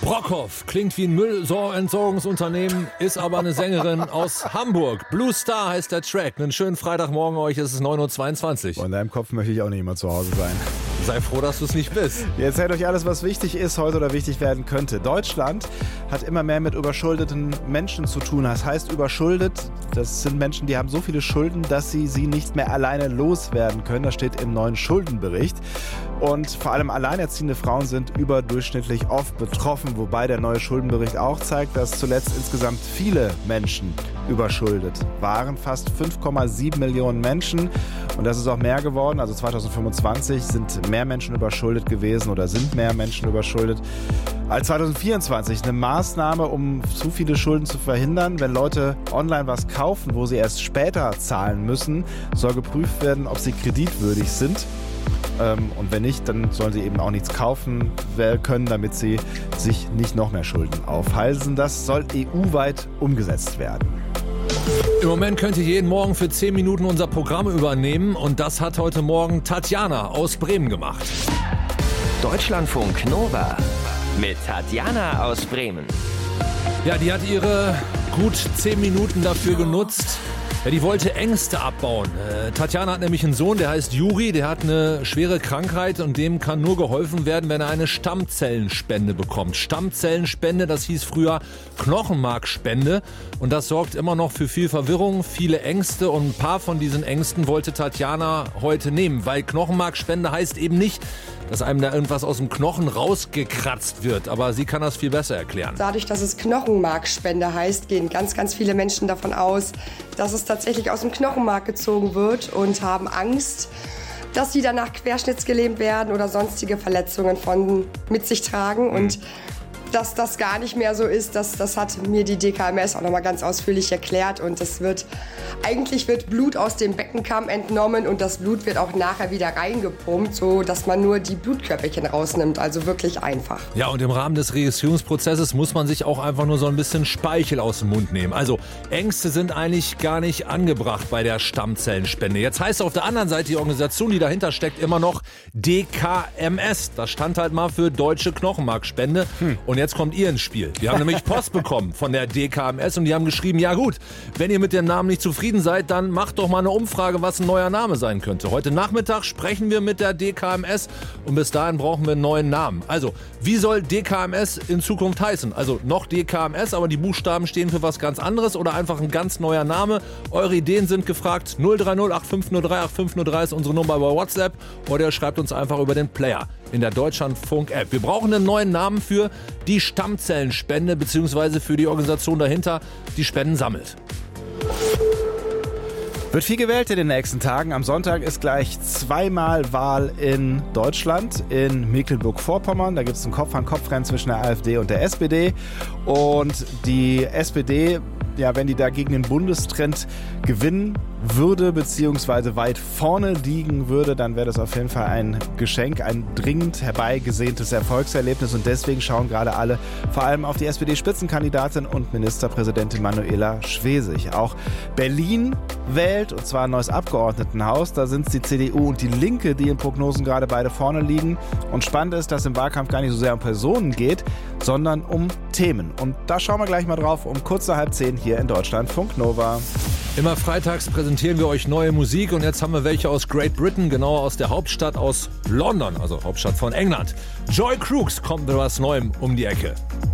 Brockhoff klingt wie ein Müllentsorgungsunternehmen, ist aber eine Sängerin aus Hamburg. Blue Star heißt der Track. Einen schönen Freitagmorgen euch, es ist 9:22 Uhr. In deinem Kopf möchte ich auch nicht immer zu Hause sein. Sei froh, dass du es nicht bist. Wir erzählen euch alles, was wichtig ist heute oder wichtig werden könnte. Deutschland hat immer mehr mit überschuldeten Menschen zu tun. Das heißt überschuldet, das sind Menschen, die haben so viele Schulden, dass sie nicht mehr alleine loswerden können. Das steht im neuen Schuldenbericht. Und vor allem alleinerziehende Frauen sind überdurchschnittlich oft betroffen, wobei der neue Schuldenbericht auch zeigt, dass zuletzt insgesamt viele Menschen überschuldet waren. Fast 5,7 Millionen Menschen. Und das ist auch mehr geworden. Also 2025 sind mehr Menschen überschuldet gewesen oder sind mehr Menschen überschuldet als 2024. Eine Maßnahme, um zu viele Schulden zu verhindern. Wenn Leute online was kaufen, wo sie erst später zahlen müssen, soll geprüft werden, ob sie kreditwürdig sind. Und wenn nicht, dann sollen sie eben auch nichts kaufen können, damit sie sich nicht noch mehr Schulden aufhalsen. Das soll EU-weit umgesetzt werden. Im Moment könnt ihr jeden Morgen für 10 Minuten unser Programm übernehmen. Und das hat heute Morgen Tatjana aus Bremen gemacht. Deutschlandfunk Nova mit Tatjana aus Bremen. Ja, die hat ihre gut 10 Minuten dafür genutzt. Ja, die wollte Ängste abbauen. Tatjana hat nämlich einen Sohn, der heißt Juri, der hat eine schwere Krankheit und dem kann nur geholfen werden, wenn er eine Stammzellenspende bekommt. Stammzellenspende, das hieß früher Knochenmarkspende und das sorgt immer noch für viel Verwirrung, viele Ängste und ein paar von diesen Ängsten wollte Tatjana heute nehmen, weil Knochenmarkspende heißt eben nicht, dass einem da irgendwas aus dem Knochen rausgekratzt wird. Aber sie kann das viel besser erklären. Dadurch, dass es Knochenmarkspende heißt, gehen ganz, ganz viele Menschen davon aus, dass es tatsächlich aus dem Knochenmark gezogen wird und haben Angst, dass sie danach querschnittsgelähmt werden oder sonstige Verletzungen mit sich tragen. Und dass das gar nicht mehr so ist, das hat mir die DKMS auch nochmal ganz ausführlich erklärt. Und eigentlich wird Blut aus dem Beckenkamm entnommen und das Blut wird auch nachher wieder reingepumpt, so dass man nur die Blutkörperchen rausnimmt. Also wirklich einfach. Ja, und im Rahmen des Registrierungsprozesses muss man sich auch einfach nur so ein bisschen Speichel aus dem Mund nehmen. Also Ängste sind eigentlich gar nicht angebracht bei der Stammzellenspende. Jetzt heißt auf der anderen Seite die Organisation, die dahinter steckt, immer noch DKMS. Das stand halt mal für Deutsche Knochenmarkspende. Und jetzt kommt ihr ins Spiel. Wir haben nämlich Post bekommen von der DKMS und die haben geschrieben, ja gut, wenn ihr mit dem Namen nicht zufrieden seid, dann macht doch mal eine Umfrage, was ein neuer Name sein könnte. Heute Nachmittag sprechen wir mit der DKMS und bis dahin brauchen wir einen neuen Namen. Also, wie soll DKMS in Zukunft heißen? Also noch DKMS, aber die Buchstaben stehen für was ganz anderes oder einfach ein ganz neuer Name? Eure Ideen sind gefragt. 030 8503 8503 ist unsere Nummer bei WhatsApp oder ihr schreibt uns einfach über den Player in der Deutschlandfunk-App. Wir brauchen einen neuen Namen für die Stammzellenspende bzw. für die Organisation dahinter, die Spenden sammelt. Wird viel gewählt in den nächsten Tagen. Am Sonntag ist gleich zweimal Wahl in Deutschland, in Mecklenburg-Vorpommern. Da gibt es ein Kopf-an-Kopf-Rennen zwischen der AfD und der SPD. Und die SPD, ja, wenn die da gegen den Bundestrend gewinnen würde, beziehungsweise weit vorne liegen würde, dann wäre das auf jeden Fall ein Geschenk, ein dringend herbeigesehntes Erfolgserlebnis. Und deswegen schauen gerade alle vor allem auf die SPD-Spitzenkandidatin und Ministerpräsidentin Manuela Schwesig. Auch Berlin wählt, und zwar ein neues Abgeordnetenhaus. Da sind es die CDU und die Linke, die in Prognosen gerade beide vorne liegen. Und spannend ist, dass im Wahlkampf gar nicht so sehr um Personen geht, sondern um Themen. Und da schauen wir gleich mal drauf um kurz nach 9:30 hier in Deutschlandfunk Nova. Immer freitags präsentieren wir euch neue Musik und jetzt haben wir welche aus Great Britain, genauer aus der Hauptstadt aus London, also Hauptstadt von England. Joy Crooks kommt mit was Neuem um die Ecke.